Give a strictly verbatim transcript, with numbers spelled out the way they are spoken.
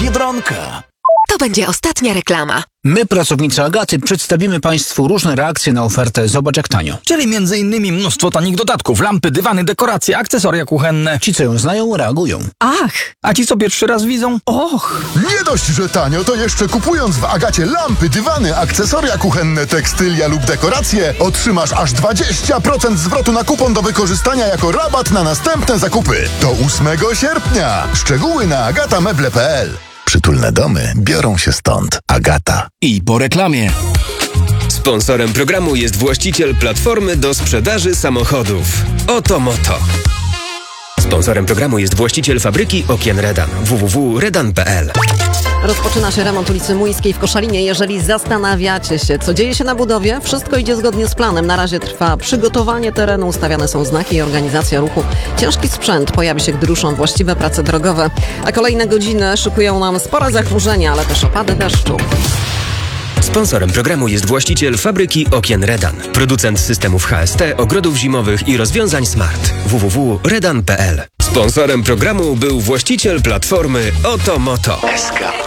Biedronka. To będzie ostatnia reklama. My, pracownicy Agaty, przedstawimy Państwu różne reakcje na ofertę Zobacz jak tanio. Czyli między innymi mnóstwo tanich dodatków, lampy, dywany, dekoracje, akcesoria kuchenne. Ci, co ją znają, reagują. Ach! A ci, co pierwszy raz widzą? Och! Nie dość, że tanio, to jeszcze kupując w Agacie lampy, dywany, akcesoria kuchenne, tekstylia lub dekoracje, otrzymasz aż dwadzieścia procent zwrotu na kupon do wykorzystania jako rabat na następne zakupy. Do ósmego sierpnia. Szczegóły na agata meble kropka p l. Przytulne domy biorą się stąd. Agata. I po reklamie. Sponsorem programu jest właściciel platformy do sprzedaży samochodów Oto Moto. Sponsorem programu jest właściciel fabryki okien Redan w w w kropka redan kropka p l. Rozpoczyna się remont ulicy Młyńskiej w Koszalinie. Jeżeli zastanawiacie się, co dzieje się na budowie, wszystko idzie zgodnie z planem. Na razie trwa przygotowanie terenu, ustawiane są znaki i organizacja ruchu. Ciężki sprzęt pojawi się, gdy ruszą właściwe prace drogowe. A kolejne godziny szykują nam spore zachmurzenia, ale też opady deszczu. Sponsorem programu jest właściciel fabryki okien Redan, producent systemów H S T, ogrodów zimowych i rozwiązań smart. w w w kropka redan kropka p l. Sponsorem programu był właściciel platformy Oto Moto.